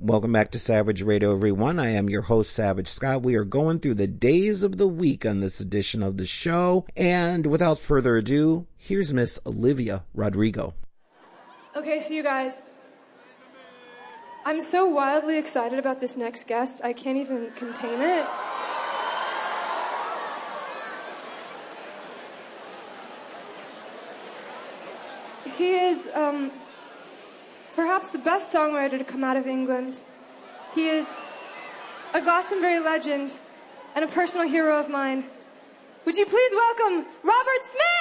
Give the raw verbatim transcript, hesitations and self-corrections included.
Welcome back to Savage Radio, everyone. I am your host, Savage Scott. We are going through the days of the week on this edition of the show. And without further ado, here's Miss Olivia Rodrigo. Okay, so you guys, I'm so wildly excited about this next guest, I can't even contain it. He is, um... perhaps the best songwriter to come out of England. He is a Glastonbury legend and a personal hero of mine. Would you please welcome Robert Smith?